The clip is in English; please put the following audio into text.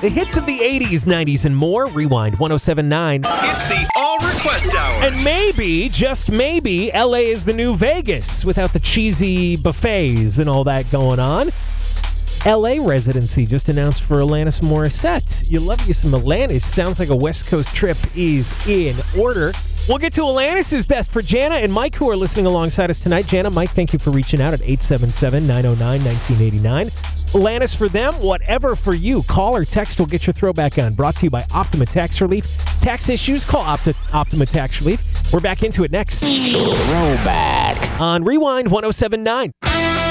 The hits of the 80s, 90s, and more. Rewind 107.9. It's the All Request Hour. And maybe, just maybe, LA is the new Vegas without the cheesy buffets and all that going on. LA residency just announced for Alanis Morissette. You love you some Alanis. Sounds like a West Coast trip is in order. We'll get to Alanis' best for Jana and Mike, who are listening alongside us tonight. Jana, Mike, thank you for reaching out at 877-909-1989. Alanis for them, whatever for you. Call or text will get your throwback on. Brought to you by Optima Tax Relief. Tax issues, call Optima Tax Relief. We're back into it next. Throwback On Rewind 107.9.